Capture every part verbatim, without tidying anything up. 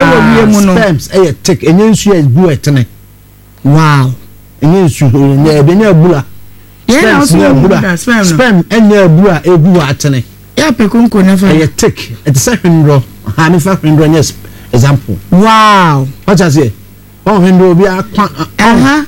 sperms eh tick enye nsu e bu etene wow enye nsu enye be na bula yeah na bula sperm enye bula egu atene ya pekunko na fa eh tick it is hwendro ha ni fa hwendro yes example wow what you say oh hwendro bi akwa aha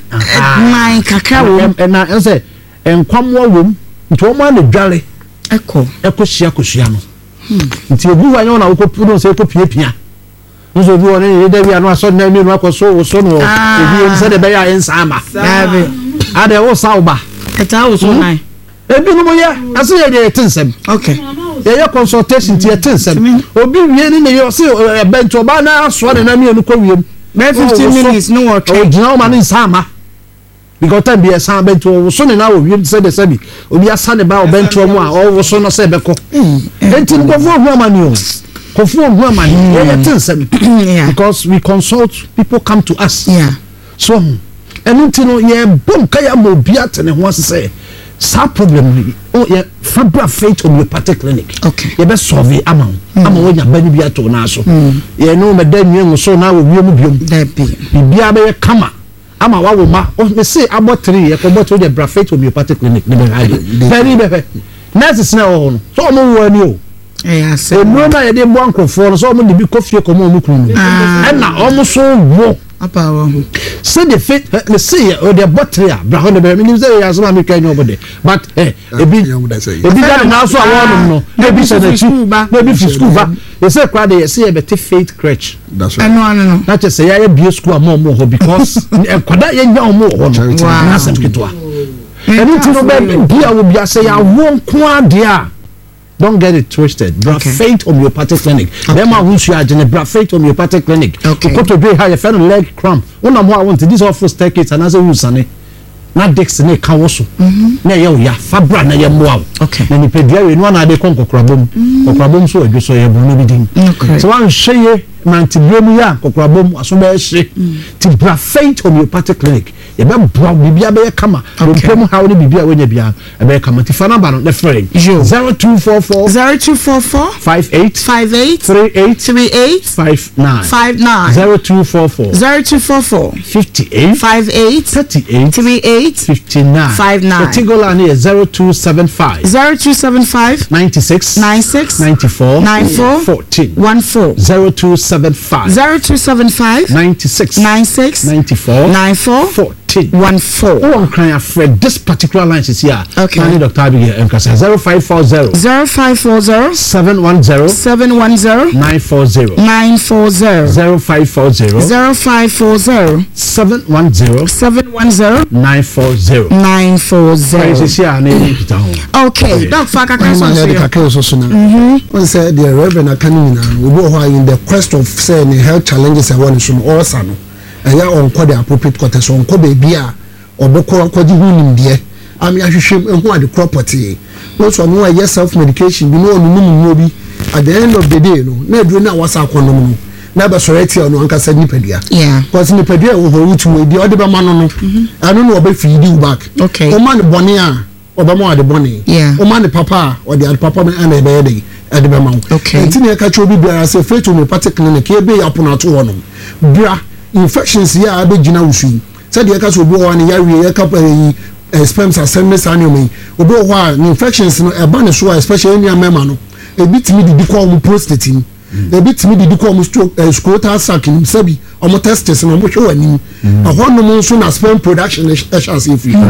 my kakra wo na say enkwam wo wom nti o ma na dware eko eko hia kohia no nti obi wa na wo no say ko pie pia nso bi won ni da bi anu aso na mi no akoso wo so no ebi en se de be ya en sama abi ade wo sauba eta wo so nai ebi no mo ye aso ye de tinsem okay ye ye consultation ti tinsem obi wie ni ne yo se bento ba na aso de na mi anu ko wiem be fifteen minutes no wo try o gina o ma ni sama because time be san bento wo so ne na wo wiem se de sabi obi asa ne ba o bento mu a o wo so no se be ko enti no vo hu amani o kofu hu amani ye tinsem because we consult people come to us yeah so enti no ye bom ka ya mo bia tene ho ase sa problem oh ye Fabra Faith Homeopathic Clinic okay ye be solve ama ama wo nya bani bia to na so ye no me da nwen so na wo wiem biom da bi bibia be kama ama wa wo ma o me say abo three ye ko bo to the Fabra Faith Homeopathic Clinic ne be hade very be nurses na wo no so mo wo ani o eh ase e no na ye de bo ankofo no so mo de bi kofie ko mo mo kunu e na o mo so wo apa wo say the faith le say o the bottle bra ho de be me say ya so ma me kan obode but eh ebi ebi da na so awon no ebi say na chi ebi fi school ba they say kwa dey say e be faith crutch that's right eno ano na che say ya be school am mo ho because kwada ye nya mo ho no na sem kitwa eni ti no be bia wo bia say ya won ko ade a don't get it twisted. Bra okay. Faith Homeopathic Clinic. Them are who you are in Bra Faith Homeopathic Clinic. Okay. Go to be how you find leg cramp. One of what I want this offer staircase and as a use ane. Na dex ne ka woso. Na ye ya fabra na ye moa. Okay. Na ni pedia we no na de kon kokrabom. Kokrabom so adwo so ye bu no bi din. So wan hweye mantibremu ya kokrabom aso be hye. Ti Bra Faith Homeopathic Clinic. Ye be bra bibia be kama. Ompemu how ni bibia we nya bia e be kama. Ti fa number no the friend. zero two four four zero two four four five eight five eight three eight three eight five nine five nine zero two four four zero two four four fifty eight five eight thirty eight three eight fifty nine five nine. The Tigola ni zero two seven five zero two seven five ninety six nine six ninety four nine four fourteen one four zero two seven five zero two seven five ninety six nine six ninety four nine four fourteen one four. Oh, I'm crying afraid this particular line is here. Okay. Nani Doctor Abigail Mkasa zero five four zero zero five four zero seven one zero seven one zero nine four zero nine four zero zero five four zero zero five four zero seven one zero seven one zero nine four zero nine four zero. Is here name Peter Home. Okay, Doc Faka can so so. the kakao so so na. Mhm. One say the Reverend Akani na we go who in the quest of say the health challenges I want to all sano. Eya onko the appropriate quarters onko baby a obeko akodi hu nimde ami ahwehwem ehu ade property no so no aye self medication bi no onum no bi at the end of the day no na aduro na wasa akonom no na be soreti no anka sa nipadua yeah cause nipadua wo ho wutu we di ode be ma no no anu no obe feed you back okay o man bone a oba mo ade bone yeah o man papa o de papa me ana be dey ade be ma okay enti na ka cho bi bia say Faith Homeopathic Clinic e be yapono ato ho no bia infections ya abe gina wusu said the case obi o an yawe ya kapa yi sperms assemblies annually obi o a infections no e ba ne so especially any mema no e bitimi di ko mu prostate ni e bitimi di ko mu scrotal sac ni sabi o mo testes no mo hwe wani a hono mo so na sperm production e sha se fi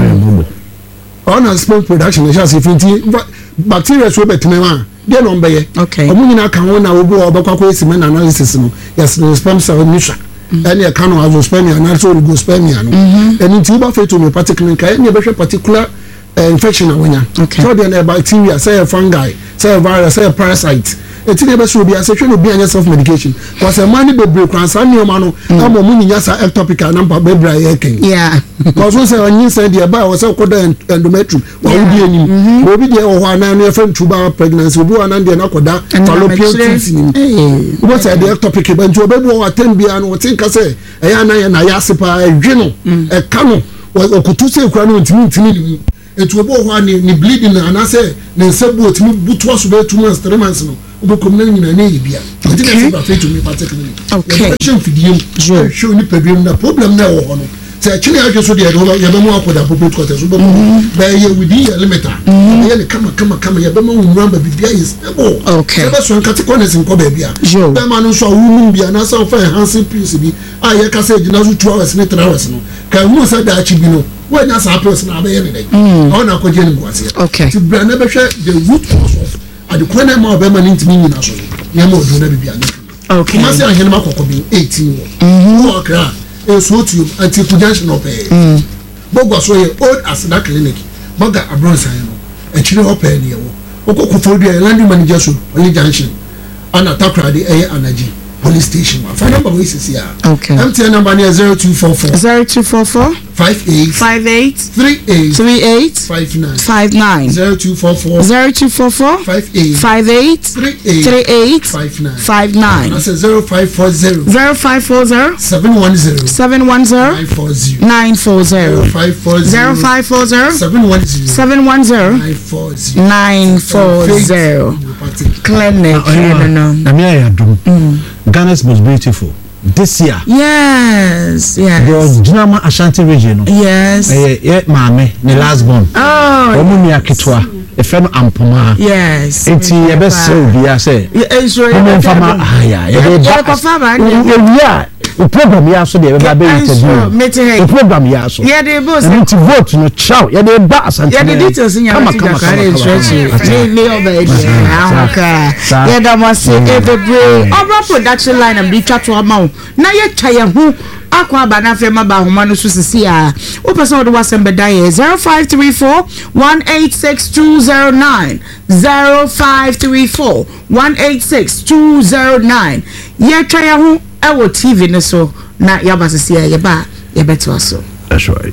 on na sperm production e sha se fi ti bacteria so betime ma de no mbeye okay o mo nyina kan wona obi o ba kwakwa semen analysis no yes sperm cell nisha any a kind of azoospermia and also oligospermia no and in tuber Faith Homeopathic Clinic any a particular uh, infection awanya okay so then a bacteria say a fungi say a virus say a parasite eti na be so be asehwe no be anya self medication cause a man be break kwan san ne ma no amo mu nya sa ectopic na mpa be bra ye ken yeah cause we say onyin say dey ba we say koda endometrium wa udi enim obi dey o ho ana no friend tuber pregnancy obi ana dey na koda fallopian tubes ni we say dey ectopic be nti obi bo attend bia no tin ka say e ya na ya na ya sepa edwe no e ka no okutu say kura no ntimi ntimi etu obi ho ani ni bleeding na say ne nsabu otimi butu aso be two months three months no obekom na nyina na yebia nti na se perfect homeopathic clinic okay patient fidiem show ni problem na problem na wo hono se chine ahwe so de ye be mu akoda appropriate quarters be mu ba ye within your limit ye ne kama kama kama ye be mu nwura ba bibia is stable okay se be so nkate corners nko ba bia be ma no so awunu bia na so fa enhancing pills bi a ye ka se gina so two hours ne three hours no ka mu sa da achi bi no we nya sa pills na be ye ne dai o na ko je ne gwase okay ti bra na be hwe the root cause of ade kwana ma be ma ntimi nyina so ye ma odo na bibia ne okay ma se ahene ma kokko bi eighteen wo wo kra so to anti conjunction of eh bogwa so ye old as that clinic boga abronsan no e chire hope ne wo okoko dia land manager so only junction ana takra de eh anaji police station wa phone number we sisi ya okay M T N number ne zero two four four zero two four four five eight five eight three eight three eight five nine five nine zero two four four zero two four four five eight five eight three eight three eight five nine five nine that's zero five four zero zero five four zero seven one zero seven one zero nine four zero nine four zero five four zero five four zero seven one zero seven one zero nine four zero nine four zero clinic no no na me ayadum Ghana's most beautiful this year. Yes, yes. The Junama Ashanti region. Yes. Eh, yeah, mame, the last born. Oh. Omuni akitwa. E fe no ampoma. Yes. Enti ye be se obi a se. Eh, so e be fama aya. Ye be ba. Ko fama. Ye ya. O program ya so de be ba be interview. O program ya so. Ye de bo se. Enti vote no chow. Ye de ba Asante. Ye de details nya ma ka kare stretch. Ni ni oba e. Ah, ye da mo se e be bre. Obra production line am bi twa to ama na ye twa ye hu akwa ba na fe ma ba homa no so sisi a o person do wasem be die zero five three four one eight six two zero nine zero five three four one eight six two zero nine ye twa ye hu e wo T V ne so na ya ba sisi a ye ba ye beto so. That's right.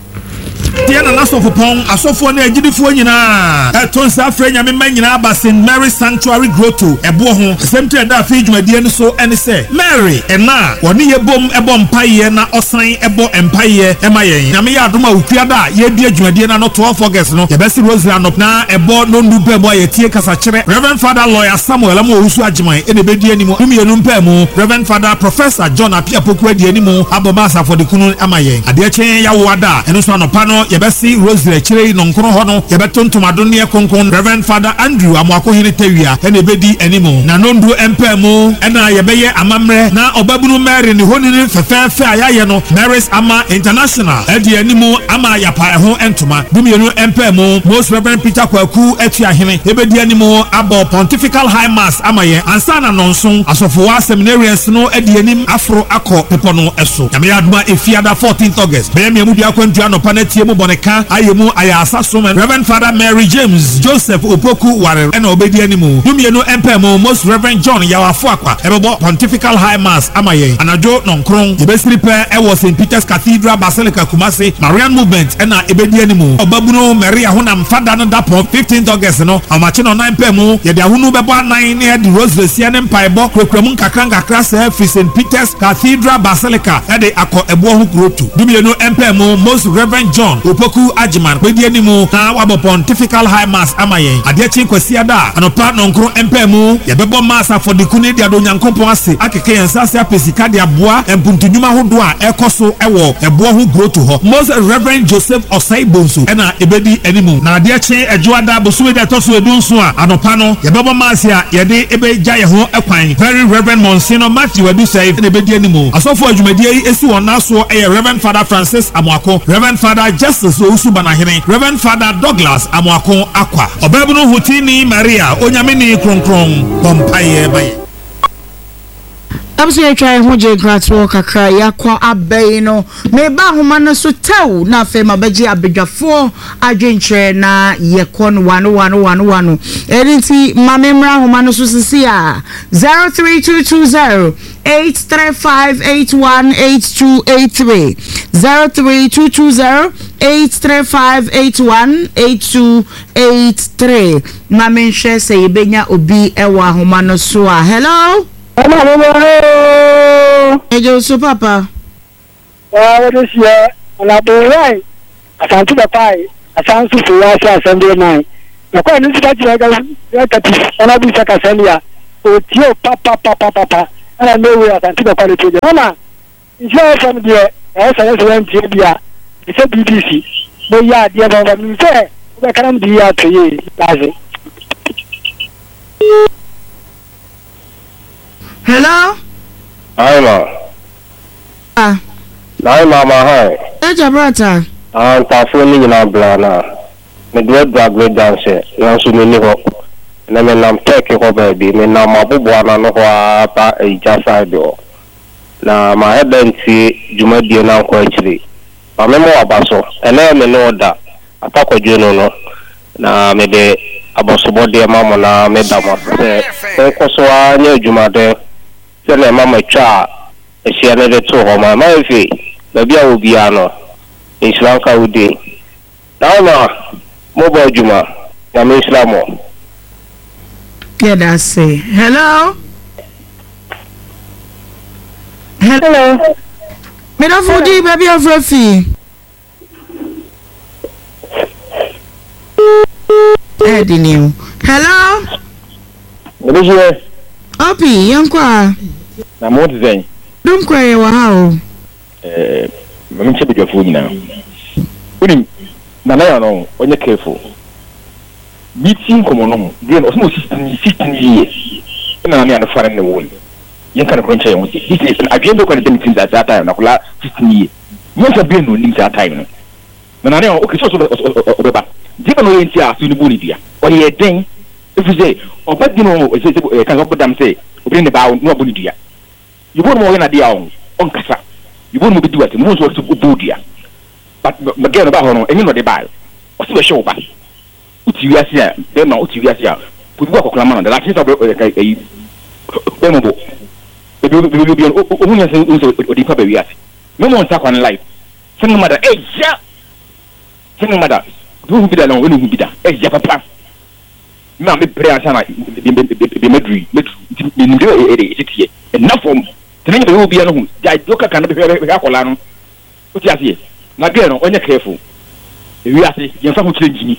Tiana na sofo pon asofo na agidifo nyina eton sa frenya me manyina ba Saint Mary Sanctuary Grotto ebo ho semtre da afi dwumadie no so ene se Mary ena woni ye bom ebo mpaye na osan ebo empaye ema yen na me ya adoma okua da ye bia dwumadie na no twelve August no ye besi Rosary anop na ebo no ndu pe bo ye tie kasa kire Reverend Father Lawyer Samuel am ohusu agiman ene be die nimu umienu mpa mu Reverend Father Professor John Apia Poku die nimu aboma asafo de kunu ama yen ade chen ya wo ada eno so anopa no ye besi Rosary chire no nkro ho no ye betontom adonne ye konkon Reverend Father Andrew amwako hene tawia ene bedi enimu na no ndu empa mu ena ye beye amamre na obabunu Mary ni honini fefefe ayaye no Mary's Ama International edi enimu ama yapa ho entoma dumienu empa mu Most Reverend Peter Kwaku etua hene ebedi enimu abo Pontifical High Mass ama ye ansana nonson asofo seminarians no edi enim afro akọ pepo no eso ya me aduma efiada fourteenth August be me mu bia kwantua no panetie mu boneka ayemu ayasa so Reverend Father Mary James Joseph Opoku ware ena obedi animu dumienu empemu Most Reverend John Yawafo akwa ebebo Pontifical High Mass amaye anajo nonkron ebesiri pe ewo Saint Peter's Cathedral Basilica Kumasi Marian Movement ena ebedi animu obabuno Maria honam fada no dapo fifteenth August no amache no nine pemu ye de ahunu bebo nine ne de Rosary sia ne mpaebo krokramu kakran kakra se fi Saint Peter's Cathedral Basilica e de akọ ebo hu krotu dumienu empemu Most Reverend John Opoku agiman bedi animu na wabo Pontifical High Mass amaye ade chi kwasi ada anopa nonkro empemu ye bebo massa for the kuni dia do nyankopon ase akeke ensase apesika dia boa empuntunuma hodo a ekoso ewo ebo hu grow to ho Most Reverend Joseph Osai Bonso ena ebedi animu na ade chi ejuada bosuwe dia toso edunso a anopa no ye bebo massa a ye de ebeja ye ho ekwan Very Reverend Monsignor Matthew Adusai ena ebedi animu asofo adwumadie yi esi wona so eye Reverend Father Francis Amwako Reverend Father Justice Ousuba Reverend Father Douglas Amwako akwa obabunu hutini Maria onyamini kronkron bompaye baye Abse try ho je gratwo kakra yakwa abai no me ba homa no so taw na fe mabaji abedwafo adwenkyere na yekon one one one one erinti mamemra homa no so sisi a zero three two two zero eight three five eight one eight two eight three zero three two two zero eight three five eight one eight two eight three mamenhwe se yebenya obi ewa homa no so a hello. Hello, hello. Ejo so papa. Ah, what is here? Na do right. Asantu da pai. Asantu so ya sa Sunday night. Na kwa ni sika ti ga ya tati. Ona bi saka Sunday. otio papa papa papa ana no way asante ba kwale toje mama nje from there e say say ntie bia e say B B C mo ya dia ba ba mi say o ka nam dia to ye laze. Hello? Hi ma. Ah. Hi mama hi. Eja brata. Ah ta phone ni na bla na. Me do drag dance. Na so ni ho. Na me nam take ho baby. Me na mabubo na no ho apa e ja side o. Na ma hebenti jumadie na nko akire. Pa me mo abaso. Ene me no da. Atakwadwe no no. Na me de abosobo de mama na me da mo. Se e koso anya jumade. Se na mama twa e sia ne de to ho ma ma efi. Baby a obi ano. Islam ka ude. Tauna mobile juma. Na me Islamo. Yeah, that's it. Hello? Hello. Me da fudi baby of Rafi. Eddie new. Hello? What is it? Opi, yankwa. Na mo tzen. Dum kwa ye wa hao. Eh, me chebe jofu nyina. Uni na na ya no, onye careful. Meeting komo no, then osmo system system ye. Na na na fara ne wo. Yen kan ko nche mo. This is an agenda ko dem tin that time na kula system ye. Mo sa be no nim that time no. Na na o okay so so obeba. Diba no yenti a so ni boni dia. O ye den if you say obadi no say kan go dam say obri ne ba no boni dia. You won't mo na dia on on kasa. You won't mo be do at mo so to go dia. But again about no eni no de ba. O si be show ba. Uti wiase a dem na uti wiase a pudu akokla man da la tin so eh eh mo ebi ebi ebi o mu nyanse o di pa be wiase. Me mo nta kwan life. Sinu mada eh ja. Sinu mada do hu bida na o ni hu bida. Eh ja papa. Na me bre ansa na be medri medri ni ndo e e titie. Na form tenen be obi no hu. Ja doka kan be be akola no. Uti ase. Na ge no onye careful. Ewi ase yemfa ho kire njini.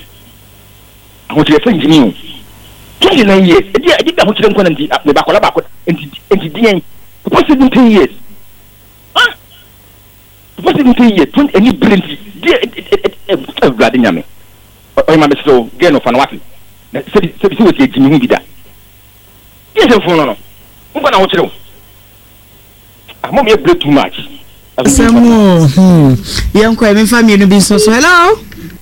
Ho kire fa njini o. twenty-nine years. E dia e dia ho kire nkwana nti me ba kola ba ko enti enti dien. Possible ten years. Ah. Possible ten years. twenty any brilliant. Dia e blade nyame. O ma be so ge no fa no wati. Na se se se we ti mi hu bida. Dia se fun no no. Nkwana ho kire o. Ah mo me break too much. Samu, hmm. Yankwa me family no bi so so. Hello?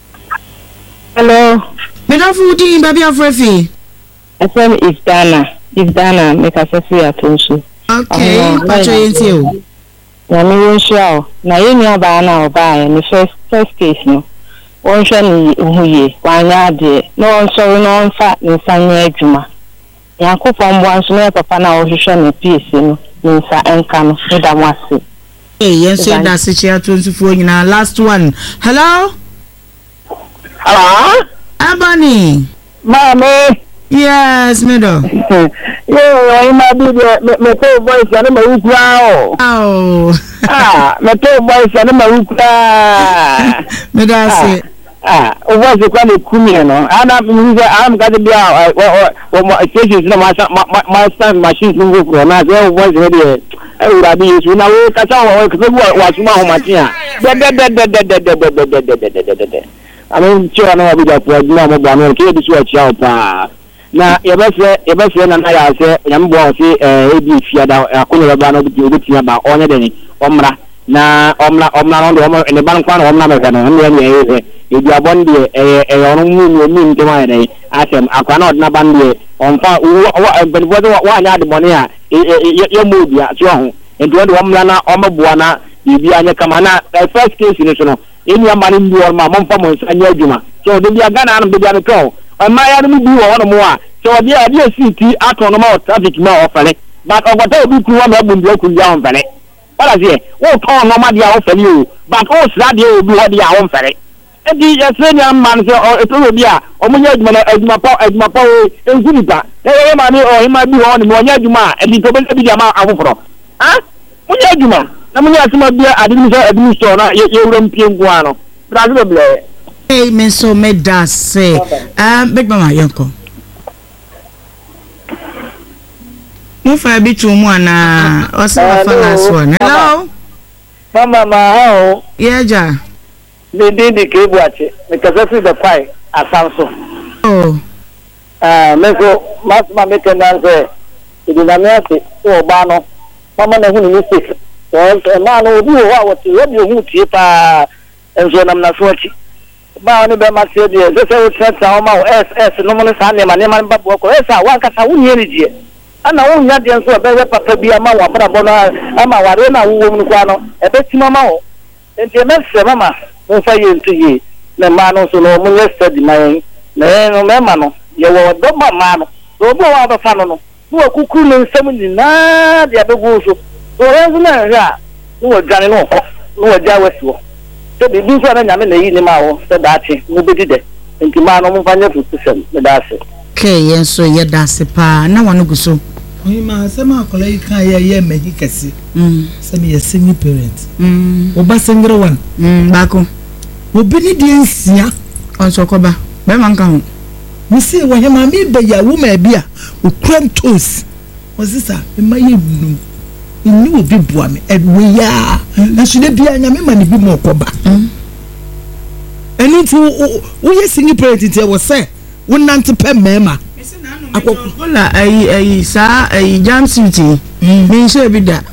Hello. Me da fudi baby of Rafi. Asem is Dana. Is Dana make a sesi atonso. Okay, pacho yenti o. Na me won sha. Na ye ni aba na oba ni first first case no. Won hwe ni huye, wanya ade. No on so no nfa nsanya adwuma. Yakopon bo anso na papa na wo hwehwe na piece no. Nsa enka no, e da mo ase. Hey, yes, you that's it. You twenty-four. You know, last one. Hello. Hello. Abani. Mama. Yes, middle. Yo, I might be the me to voice and me ukra. Oh. Ah, me to voice and me ukra. Me that's it. Ah, o voice kwa ni kumi no. Ana mi say am ga dey ah o mo stations na ma ma stand machines ngo ko na say o voice dey e ura bi yesu na we ka sa wa ko wa suma ho matia. De de de de de de de de de de de. Amen chira na bi da po na mo ba no ke bi so achia o pa. Na ye be se ye be se na na ya se nyam bo se eh e bi fia da akono ba no bi obi tia ba onye de ni omra na omra omra no do mo ne ban kwa no omra me ka no ne ne e ebi abon de eh eh onu mu mu mu ntoma ya dai atem akwa na odna ban de onfa wa ben bo wa anya de money a ye mu bia so ho ento de omra na omboa na bibi anya kama na first case ni so no eni amani mbi or ma momfa mo anya adwuma so de bia gana na de bia ne ko ma ya no bi wo no mo a so de a de city ato no ma traffic ma ofale but ogota obi ku wa ma bu ndia ku ndia on fele wala sie wo ton no ma dia ofale o but o sra de obi ho dia on fele edi yesre ni man se o eto obi a o mo nya adwuma na adwuma pa adwuma pa o enkunita e e ma ni o ma bi ho ni mo nya adwuma edi to be bi dia ma afoforo ha mo nya adwuma na mo nya asema bia adini so adini store na ye ye wuram pie ngwa no brazil ble hey me so me da say um big mama yanko mo fa bi tu mu ana o se fa na so hello mama ma ho yeah ja de de de ke buache me kasa fi the pie asanso oh ah me so mas ma me kan say idi na me ase o ba no mama na hu ni mistake so ma no obi wo wa wote obi hu tie pa enzo nam na so chi ba oni be ma se de se se o tsatsa o ma o s s no mo ne sa ne ma ne ma ba bo ko esa wa kasa wu ni die ana wo nya de nso be be papa bi ama wa bra bo na ama wa re na wo mu kwa no e be ti mama o enti me se mama mo fa ye ntu ye na ma no so no mo nye study man na no me ma no ye wo do ma ma no so bo wa ba fa no no wo kuku no nsam ni na de abegu so so renzo na hwa no wo dwane no ko no wo ja wasi wo so bi bi so na nyame na yi ni ma wo so da chi mo be di de enti ma no mo fa nye fu system me da se ke yen so ye da se pa na wano gu so Oima sema akola ika ya ye mehi kesi. Mm. Sema ye single parent. Mm. Oba sengre one. Mm bako. Obi ni di nsia. Onso koba. Be man ka ho. Mi se wo he ma mi be ya wo ma bia. O kram toes. O sisa e ma ye nu. Ni obi bua me edwe ya. Na so de bia nya me ma ni bi mo koba. Mm. Eni ti wo ye single parent ti wo se wo nante pe mema. Akokola ayi ayi sa ayi jam city me nso bi da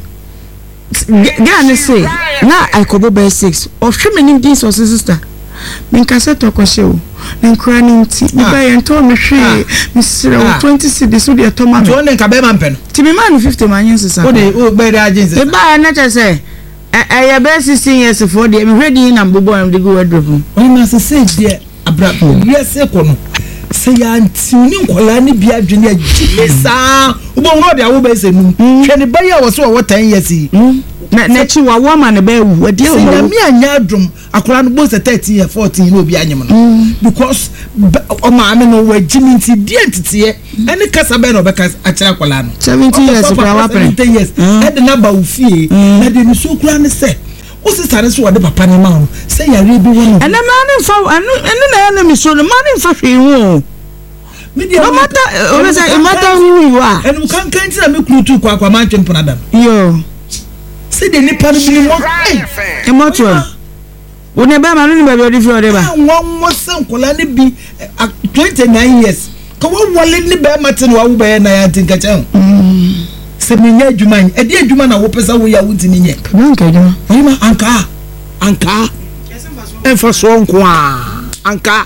ga ne say na akobo by six of hwe me this or sister me nkase to kwhye o na nkra ni nti me ba ye nto me hwe me sire o twenty cedis so de to ma me to ne ka be ma mpɛ no ti me man fifty man yin sister o de o be da agency me ba na che say eh ya be sixteen years for de me hwe di na mbobo am de go wardrobe o ma se say de abra yes e ko no se ya ntuni nkola ni bia dwene agisa ubo no de awo be se nu hwe ne ba ya wo so wo ten years na na chi wa wo ma ne ba wu ade o na mi anya adrum akola no bo se thirteen year fourteen no obi anyem no because o ma ame no wa jimi nti die ntete ene kasa be no be kasa akira akola no seventy years kura wa pere seventy years e de na ba wo fie na de no so kura ne se o se sare so de papa ne ma no se ya re bi wono ene ma ne fa ene ene na na mi so no ma ne fa hwe wo no matter o say no matter who you are ene kan kan ti na me krutu kwa kwa ma twempo na dam yo se de ni pa no bi mo e mo to wo ne ba ma no ni ba bi odi fi ode ba won mo se nkola ne bi twenty-nine years ka wo wole ni ba ma tin wa wo ba na ya tin ka chan se me nya adwuma e de adwuma na wo pesa wo ya wo tin nye ka man ka adwuma o ma anka anka en fa so nko a anka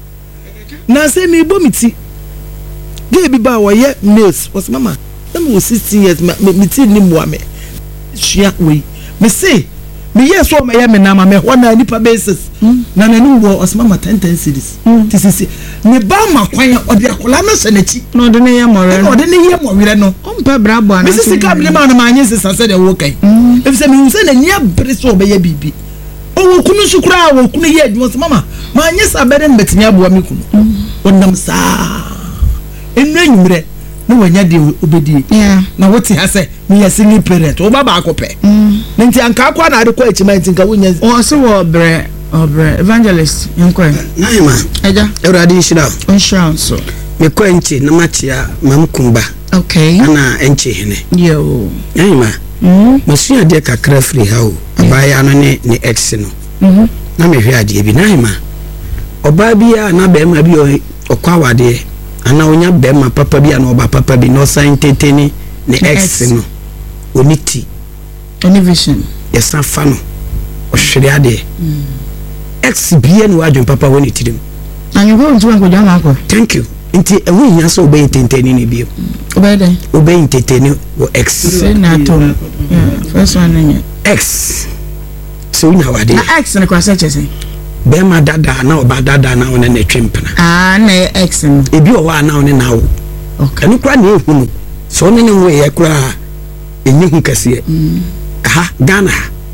na se me bo miti ge bi ba wo ye nails was mama na mo sixteen years me ti ni mo ame shia we me say me yes so me ya me na ma me ho na nipa basis na na ni wo os mama ten ten cities tisisi me ba ma kwan odi akola na se na chi no de ne ye mo re no de ne ye mo re no o mpa bra bo na me sisi ka bi ma na ma anye sisa se de wo kai e se me hu se na nya bre so be ye bibi o wo kunu shukura wo kunu ye adwo mama ma anye sa be de mbetinya bo mi kunu wonam sa enu enyumre na wanya de obedi na wote ha se me ya single parent o baba akopɛ nti anka akwa na ade kwa echima nti nka wonya o se wo bre obre evangelist nkwa na yema eja euradi nshira insurance me kwa nchi na machia mamkumba okay ana enchi hene yo yema mm masu ade kakra free ha o abaya no ne ne ex no mhm na me hwe ade bi na yema oba bia na be ma bi okwa wade ana onya be ma papa bia na oba papa bi no sign teteni ne ex no oniti any vision yes na fa no ohwere ade ex bia no adwen papa woni tirim anyo go ntu ko jama ko thank you nti ewu nya so obey teteni ne bio obey den obey teteni wo ex say na to first one nye ex so nya wade na ex ne kwa seche say be ma dada na oba dada na wona na twempena ah na ex no ebi o wa na wona na wo okay anu kwa na ehunu so ne ne wo ye kura enyi hu kase ha Ghana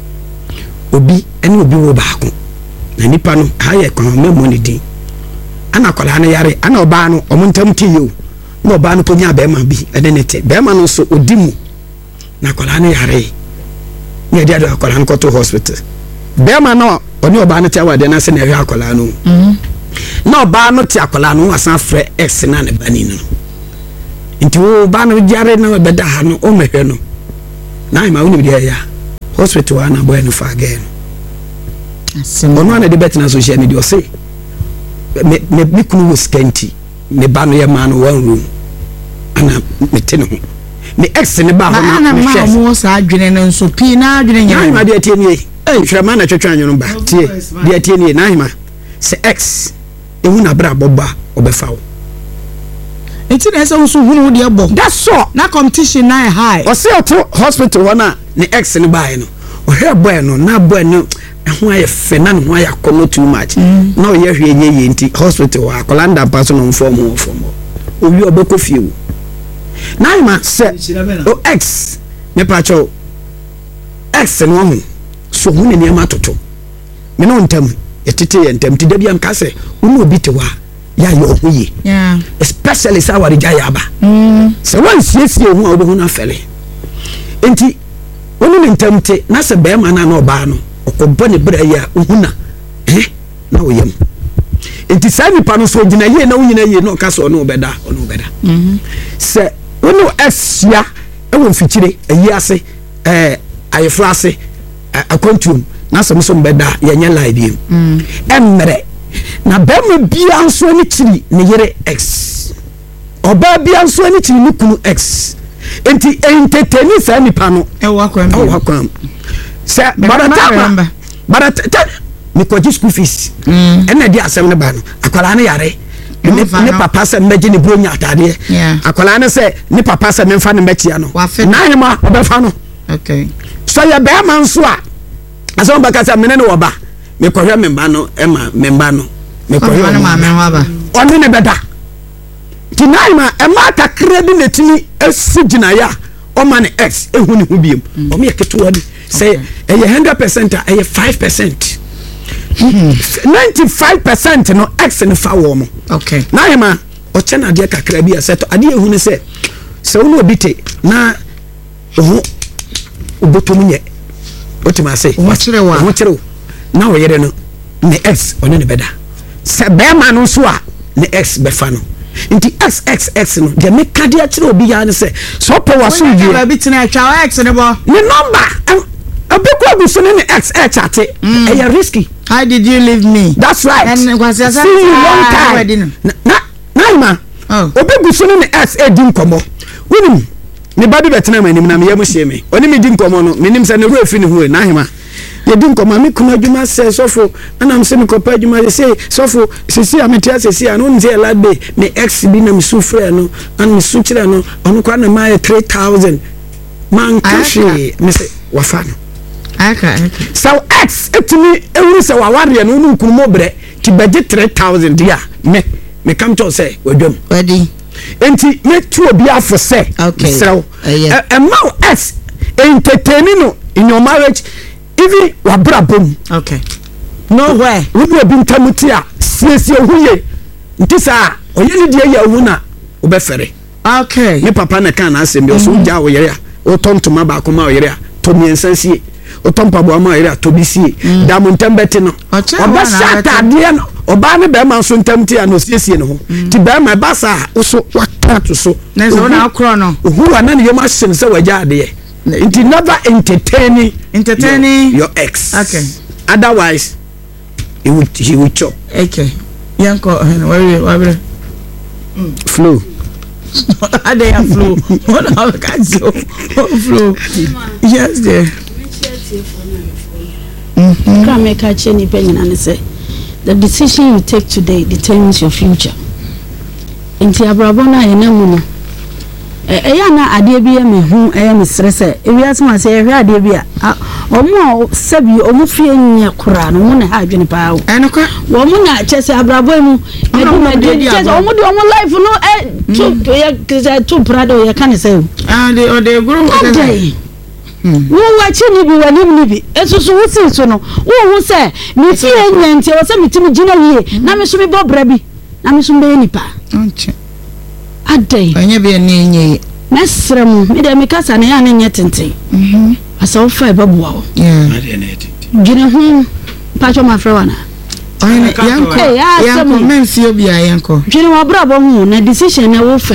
obi ene obi wo baako na nipa no ha ye kwa memo ne din ana kwala na yare ana oba no omontam tiyo na oba no ponya be ma bi ene ne te be ma no so odimu na kwala na yare ne dia do kwala no to hospital be ma no oni oba no te awade na se na hwe akwala no mhm na oba no te akwala no asan frɛ ex na ne bani no nti wo ba no jare na bɛda ha no o mehwɛ no na ma woni dia ya hospital ana boy no fa again asem ono na de betina social media o say me me kunu wo skanti me ba no ye ma no one room ana mete no me ex ne ba ho na me hwɛ ma mo sa adwene no nso pi na adwene nya ma de tie nie eh hwɛ na twetwa anyo no ba tie de tie nie na hima se ex ehu na bra boba obefa wo enti na ese nso hunu de ebo that's so na competition na high o say to hospital wana ne ex ne bae no o he boy no na boy no ho aye fe na no aye akono too much na o ye hwe nye ye enti hospital wa kolanda paso no form ho form o wi obeko fie wo na ma se o ex me pacho ex no ho so hu ne niam atoto me no ntam etete ye ntam ti da biam ka se unu obi te wa ya yo huye yeah especially sa wari jaya ba mm se wan siesie hu obi hu na fele enti wonu ntam te na se be ma na na oba no okobɔ ne bra ya hu na eh na wo yam enti sa ni pa no so gina ye na wo nyina ye no ka so no obeda ono obeda mhm se wonu asia e won fikire ayi ase eh ayefra ase akontum na se so mbeda ye nya live bi mm emre na bema bia nso ani kiri ne yere x oba bia nso ani kiri ne kunu x enti entertain sa nipa no e wa kwam e wa kwam se barata barata me ko school fees mm ena di asem ne ba no akwala ne yare ne papa se meje ne bro nya atade akwala ne se ne papa se me mfa ne machia no na hema obefa no okay so ya be ma nso a aso ba ka se me ne wo ba me ko hwe memba no ema memba no me ko hwe ma me wa ba oni ne beda tinaima ema ta kredi netini esigina ya o man x ehu ne hu biem o me keto wadi say e one hundred percent a e five percent ninety-five percent no x ne fa wo mo okay naima o chena de kakra bi aseto ade ehu ne se se wo no obite na ohu obotom nye otima say wo kire wa wo kire na wo yere no ne x oni ne beda se be ma no so a ne x be fa no nti x x x no de me kade a kire obi ya ne se so po wa so yi ba bitina atwa x ne bo ne number abeko abu so ne x e chate e ya risky. How did you leave me? That's right. And was see you long time na na ma obi gu so ne x e din komo wonim ne ba bi betena manim na me yam hye me oni me din komo no menim se ne ro afi ne hu na hema ye din komo me kuma adwuma se sofo ana me se me kopa adwuma se sofo sisi ametia sisi ano nze la be me x bi na me su frɛ no an me su kire no ono kwa na ma three thousand man kashi me se wafa no aka aka so x etimi ewuru se wa ware no nu nkurumo bre ti budget three thousand dia me me kam to say wadwam wadi enti me tu obi afo say okay so e ma x entertaining no in your marriage even wa brabom okay nowhere we be obi ntamuti a siesie huye nti sa oye ni die ya hu na obefere okay me papa na kan na asem bi so ja wo yere a o tontoma ba ko ma wo yere a to miensansie o tompa bo ma yere a to bisie da mo ntambete no oba shata de no oba ne be ma so ntamti a no siesie ne ho ti be ma ba sa o so wata to so na so na akro no hu ana ne yema shin se waja de it never entertaining entertaining your, your ex okay otherwise he would he would chop okay yanko where where flow ade ya flow what how can so flow yes there mhm come make a change penny and say the decision you take today determines your future inti abrabona enamu no eh ya na ade bi me hu eh me stresse e wi asma se ehwe ade bi a omo sabi omo fie nya kura no mo na ha adwene pa wo eno kwa wo mo na chese abrabo mu me di me di chese omo di omo life no eh to ya kise to prado ya kan se ah de o de guru wo wa chi ni bi wani ni bi esusu wo si so no wo hu se me ti enya nti wo se me ti mi gina wie na me so me bo bra bi na me so me nipa onche adai anya bi ene nye mesrem me de me kasa na ya na nye tenten mhm asa wo fa babu wo yeah gina hu pacho ma frewana ai yanko yanko men fi obi a yanko gina wa bra bo hu na decision na wo fa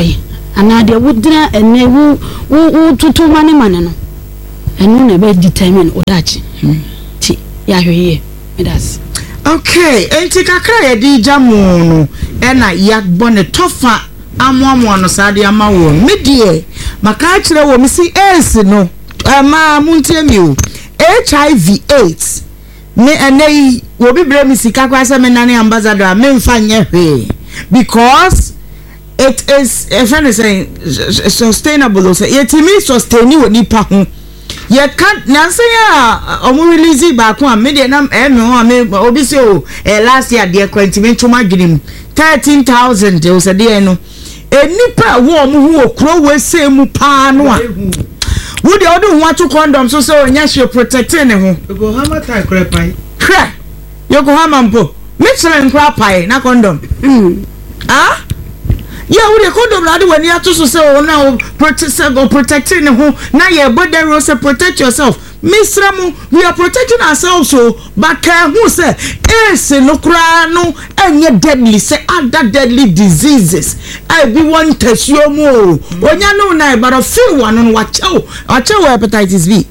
ana de wodra ene wo wo tutu mane mane no enu na be determine odachi ti ya hweye medas okay enti kakra ye di jamu no e na ya gbone tofa amoamo no sade ama wo medie maka kire wo misi AIDS no ama muntie mi o H I V AIDS ne ene wo bibre mi sika kwa se menane ambassador me mfa nye hwe because it is a friend is saying sustainable so yet me sustain wo nipa ho ye kan na say ya omo release ba ko am me de na e me ho me obi se o last year de kwantime ntoma dwenem thirteen thousand o se de no enipa wo omo hu okro we se mu pa no a wo de odu ho ato condom so so nya hwe protecting ne ho go hama tai kra pai kra Yokohama mpo me chere nkra pai na condom mm ah yeah, we the condom na de wani ato so say o na protect go protecting who na ye body rule say protect yourself. Misra mu we are protecting ourselves so but can who say eh no kra no enye deadly say other deadly diseases. I be one test you mo. Onya no na but feel one on watch out. Watch out hepatitis B.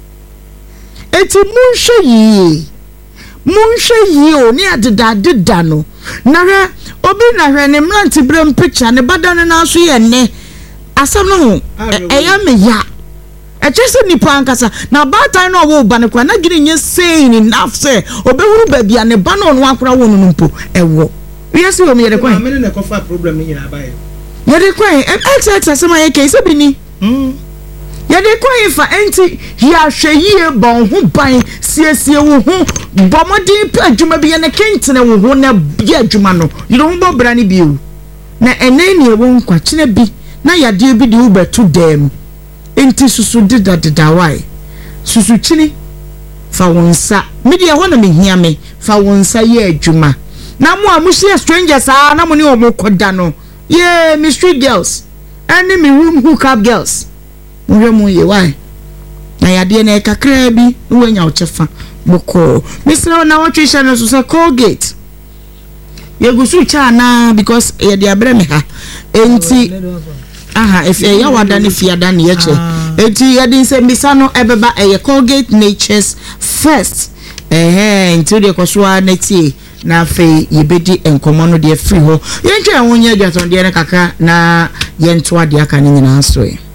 Eti munhwe yi. Munhwe yi o ni adeda adeda no. Na re obi na hwe ne mranti brem picture ne badane na so ye ne asam no eya me ya e chese nipa ankasa na batan no wo ba ne kwa na dwene nye saying enough say obehuru ba bia ne ba no no akora wo no mpo ewo wiase wo me ye de kwa me ne ko fa problem ni nyina ba ye ye de kwa e excess asema ye ke se bi ni mm ye de kwa ifa enti ya hwe yie bon ho ban siesie wo ho bomodi pa adwuma bi ne kentene wo ho na bi adwuma no you don't bo bra ni bi o na ene ne wo nkwa kine bi na yade bi de wo betu dem enti susu dida dida wai susu chini fa wonsa media ho na mehia me fa wonsa ye adwuma na mo a mo share strangers ah na mo ne o mo koda no yeah me street girls and me room hookup girls mo mo ye why na yade na kakra bi wo nya o chefa boko misra na watwe sha no so Colgate ye gusu cha na because ye de abre me ha enti aha if ye wada ne fiada ne ye che enti ye din se misa no ebeba e Colgate Nature's First eh enti de kosoa na tie na fe ye bedi enkomo no de free ho ye ntwe wonye adwaton de ne kaka na ye nto ade aka ne nyina so